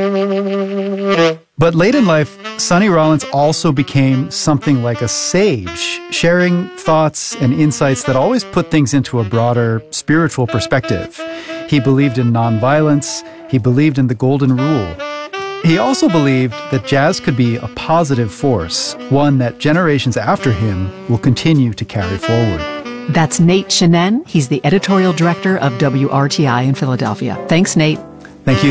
But late in life, Sonny Rollins also became something like a sage, sharing thoughts and insights that always put things into a broader spiritual perspective. He believed in nonviolence. He believed in the golden rule. He also believed that jazz could be a positive force, one that generations after him will continue to carry forward. That's Nate Shenin. He's the editorial director of WRTI in Philadelphia. Thanks, Nate. Thank you.